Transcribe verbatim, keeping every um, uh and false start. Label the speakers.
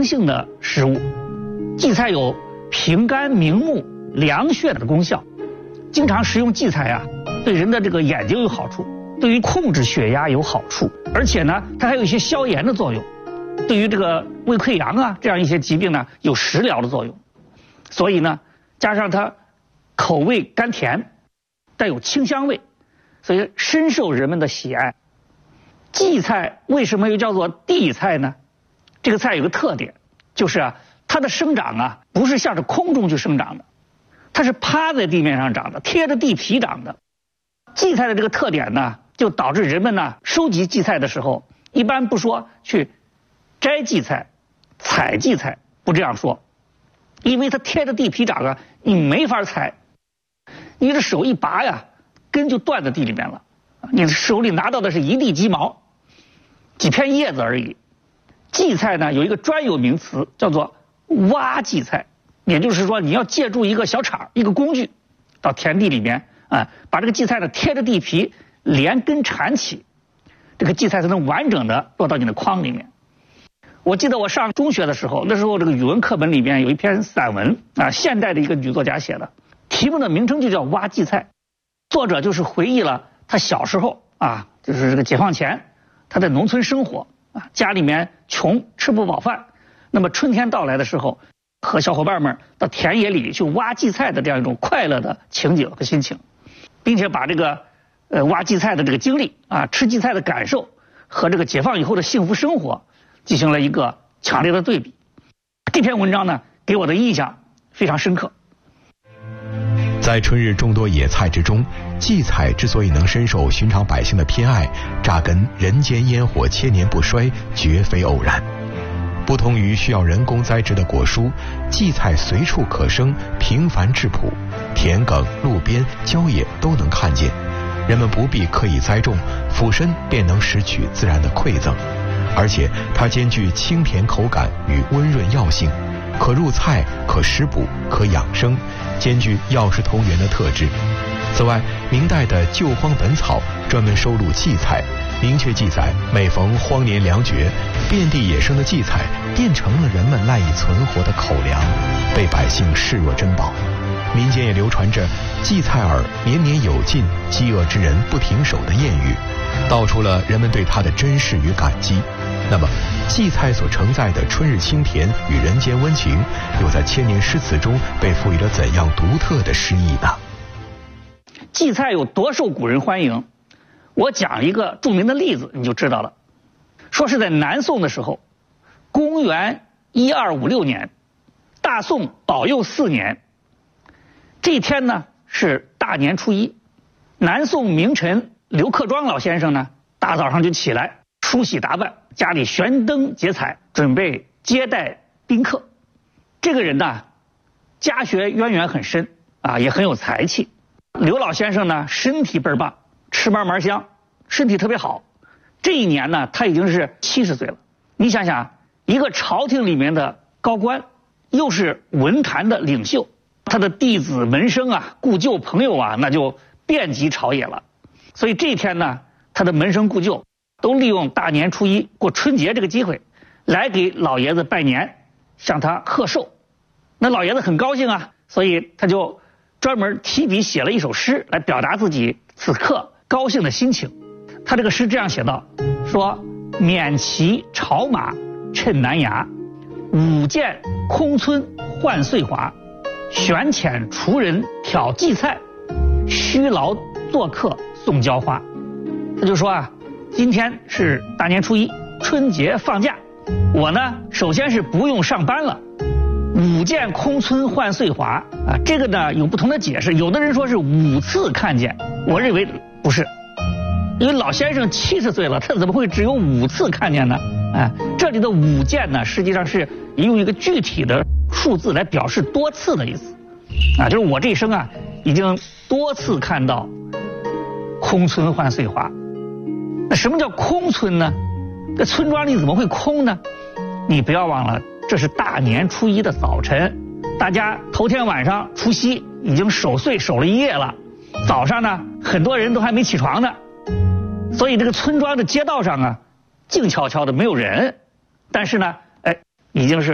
Speaker 1: 性的食物。荠菜有平肝明目、凉血的功效，经常食用荠菜啊，对人的这个眼睛有好处，对于控制血压有好处，而且呢，它还有一些消炎的作用，对于这个胃溃疡啊这样一些疾病呢，有食疗的作用。所以呢，加上它口味甘甜，带有清香味，所以深受人们的喜爱。荠菜为什么又叫做地菜呢？这个菜有个特点，就是啊，它的生长啊，不是向着空中去生长的，它是趴在地面上长的，贴着地皮长的。荠菜的这个特点呢，就导致人们呢收集荠菜的时候，一般不说去摘荠菜、采荠菜，不这样说，因为它贴着地皮长啊，你没法采，你这手一拔呀，根就断在地里面了，你手里拿到的是一地鸡毛，几片叶子而已。荠菜呢有一个专有名词叫做挖荠菜，也就是说你要借助一个小铲、一个工具，到田地里面啊，把这个荠菜呢贴着地皮连根缠起，这个荠菜才能完整的落到你的筐里面。我记得我上中学的时候，那时候这个语文课本里面有一篇散文啊，现代的一个女作家写的，题目的名称就叫挖荠菜，作者就是回忆了他小时候啊，就是这个解放前他在农村生活啊，家里面穷，吃不饱饭，那么春天到来的时候，和小伙伴们到田野里去挖荠菜的这样一种快乐的情景和心情，并且把这个呃挖荠菜的这个经历啊，吃荠菜的感受和这个解放以后的幸福生活进行了一个强烈的对比。这篇文章呢，给我的印象非常深刻。
Speaker 2: 在春日众多野菜之中，荠菜之所以能深受寻常百姓的偏爱，扎根人间烟火千年不衰，绝非偶然。不同于需要人工栽植的果蔬，荠菜随处可生，平凡质朴，田埂、路边、郊野都能看见，人们不必刻意栽种，俯身便能拾取自然的馈赠。而且它兼具清甜口感与温润药性，可入菜，可食补，可养生，兼具药食同源的特质。此外，明代的《救荒本草》专门收录荠菜，明确记载，每逢荒年粮绝，遍地野生的荠菜变成了人们赖以存活的口粮，被百姓视若珍宝。民间也流传着荠菜饵年年有尽，饥饿之人不停手的谚语，道出了人们对它的珍视与感激。那么荠菜所承载的春日清甜与人间温情，又在千年诗词中被赋予了怎样独特的诗意呢？
Speaker 1: 荠菜有多受古人欢迎，我讲一个著名的例子你就知道了。说是在南宋的时候，公元一二五六年，大宋保佑四年，这一天呢是大年初一，南宋名臣刘克庄老先生呢，大早上就起来梳洗打扮，家里悬灯结彩，准备接待宾客。这个人呢，家学渊源很深啊，也很有才气。刘老先生呢，身体倍儿棒，吃嘛嘛香，身体特别好。这一年呢，他已经是七十岁了。你想想，一个朝廷里面的高官，又是文坛的领袖，他的弟子门生啊、故旧朋友啊，那就遍及朝野了。所以这一天呢，他的门生故旧都利用大年初一过春节这个机会，来给老爷子拜年，向他贺寿。那老爷子很高兴啊，所以他就专门提笔写了一首诗来表达自己此刻高兴的心情。他这个诗这样写道，说免骑朝马趁南衙，舞剑空村换岁华，悬遣厨人挑荠菜，虚劳做客送娇花。他就说啊，今天是大年初一，春节放假，我呢首先是不用上班了，舞见空村换岁华啊，这个呢有不同的解释，有的人说是五次看见，我认为不是，因为老先生七十岁了，他怎么会只有五次看见呢？啊，这里的舞见呢，实际上是用一个具体的数字来表示多次的意思，啊，就是我这一生啊，已经多次看到空村换岁华。那什么叫空村呢？这村庄里怎么会空呢？你不要忘了，这是大年初一的早晨，大家头天晚上除夕已经守岁守了一夜了，早上呢很多人都还没起床呢，所以这个村庄的街道上啊静悄悄的没有人，但是呢哎已经是